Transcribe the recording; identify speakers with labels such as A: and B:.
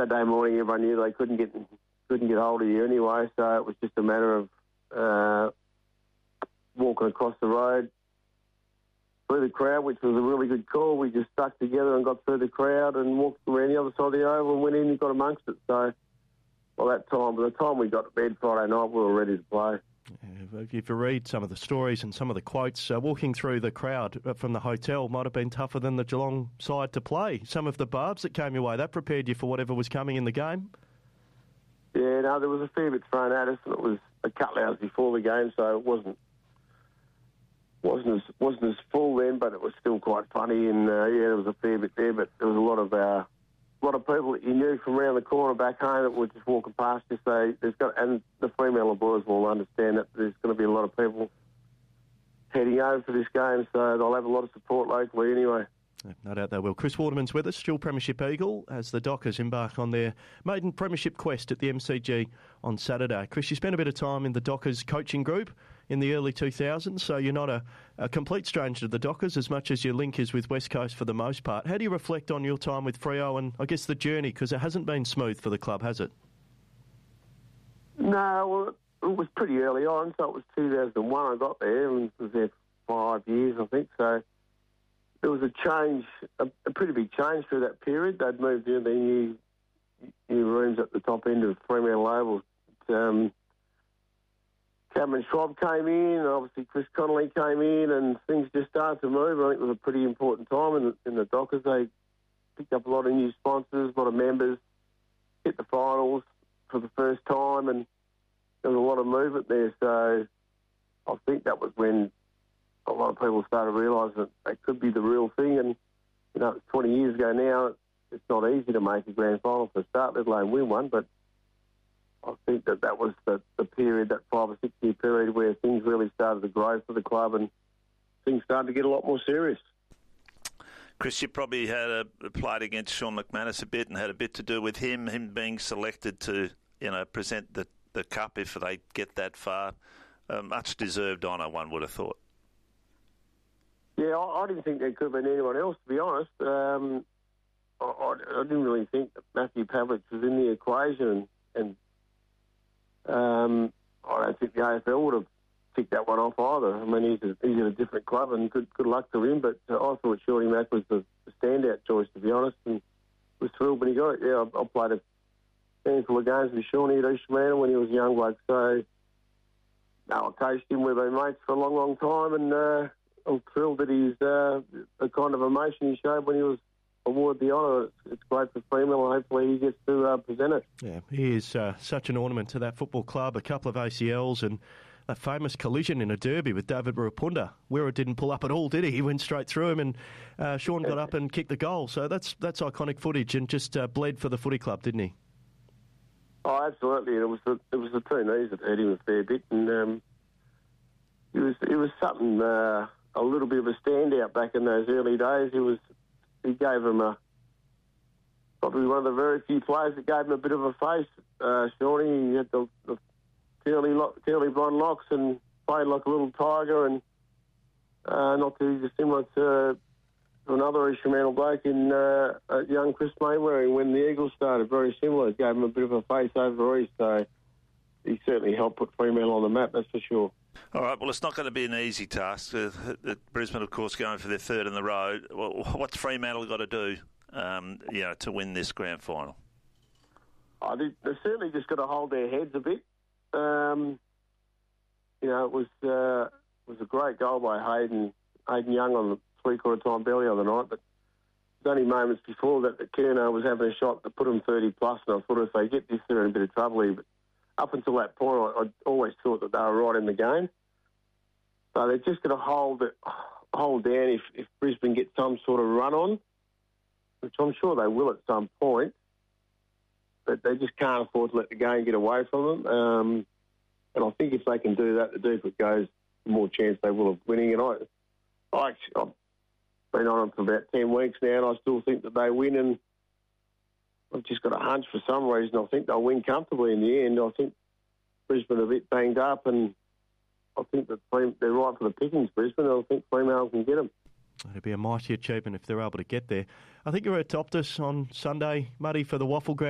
A: Saturday morning, everyone knew they couldn't get hold of you anyway, so it was just a matter of walking across the road through the crowd, which was a really good call. We just stuck together and got through the crowd and walked around the other side of the oval and went in and got amongst it. So, by the time we got to bed Friday night, we were ready to play.
B: Yeah, if you read some of the stories and some of the quotes, walking through the crowd from the hotel might have been tougher than the Geelong side to play. Some of the barbs that came your way, that prepared you for whatever was coming in the game?
A: Yeah, no, there was a fair bit thrown at us, and it was a couple of hours before the game, so it wasn't as full then, but it was still quite funny, and there was a fair bit there, but there was a lot of people that you knew from around the corner back home that were just walking past you. So and the Fremantle boys will understand that there's going to be a lot of people heading over for this game, so they'll have a lot of support locally anyway.
B: No doubt they will. Chris Waterman's with us, still Premiership Eagle, as the Dockers embark on their maiden Premiership quest at the MCG on Saturday. Chris, you spent a bit of time in the Dockers coaching group in the early 2000s, so you're not a complete stranger to the Dockers as much as your link is with West Coast for the most part. How do you reflect on your time with Freo and, I guess, the journey, because it hasn't been smooth for the club, has it?
A: No, well, it was pretty early on, so it was 2001 I got there, and was there 5 years, I think, so there was a change, a pretty big change through that period. They'd moved in the new rooms at the top end of Fremantle Oval. Cameron Schwab came in, and obviously Chris Connolly came in, and things just started to move. I think it was a pretty important time in the Dockers. They picked up a lot of new sponsors, a lot of members, hit the finals for the first time, and there was a lot of movement there. So I think that was when a lot of people started realising that that could be the real thing. And, it's 20 years ago now. It's not easy to make a grand final for a start, let alone win one. But I think that was the period, that 5 or 6 year period, where things really started to grow for the club and things started to get a lot more serious.
C: Chris, you probably played against Sean McManus a bit and had a bit to do with him being selected to, present the cup if they get that far. Much deserved honour, one would have thought.
A: Yeah, I didn't think there could have been anyone else, to be honest. I didn't really think that Matthew Pavlich was in the equation, and I don't think the AFL would have ticked that one off either. I mean, he's at a different club, and good luck to him, but I thought Shorty Mack was the standout choice, to be honest, and was thrilled when he got it. Yeah, I played a handful of games with Shawnee at East Fremantle when he was a young bloke, so I coached him. We've been mates for a long, long time, and I'm thrilled that he's the kind of emotion he showed when he was awarded the honour. It's great for Fremantle, and hopefully he gets to present it.
B: Yeah, he is such an ornament to that football club. A couple of ACLs and a famous collision in a derby with David Ruapunda. Wirra didn't pull up at all, did he? He went straight through him, and Sean got up and kicked the goal. So that's iconic footage, and just bled for the footy club, didn't he?
A: Oh, absolutely. And it was the two knees that hurt him a fair bit, and it was something. A little bit of a standout back in those early days. He gave him probably one of the very few players that gave him a bit of a face. Shawnee, he had the curly blonde locks and played like a little tiger, and not too dissimilar to another East Fremantle bloke in young Chris Mayweather when the Eagles started. Very similar. It gave him a bit of a face over East, so he certainly helped put Fremantle on the map, that's for sure.
C: All right, well, it's not going to be an easy task. Brisbane, of course, going for their third in the row. Well, what's Fremantle got to do, to win this grand final?
A: They've certainly just got to hold their heads a bit. It was a great goal by Hayden Young on the three-quarter time belly the other night, but it was only moments before that Kerno was having a shot to put them 30 plus, and I thought if they get this, they're in a bit of trouble here. But up until that point, I always thought that they were right in the game. So they're just going to hold down if Brisbane get some sort of run on, which I'm sure they will at some point. But they just can't afford to let the game get away from them. And I think if they can do that, the deeper it goes, the more chance they will of winning. And I've been on them for about 10 weeks now, and I still think that they win. And I've just got a hunch for some reason. I think they'll win comfortably in the end. I think Brisbane are a bit banged up, and I think that they're right for the pickings, Brisbane. I think Fremantle can get them.
B: It'd be a mighty achievement if they're able to get there. I think you're at Optus on Sunday, Muddy, for the Waffle Ground.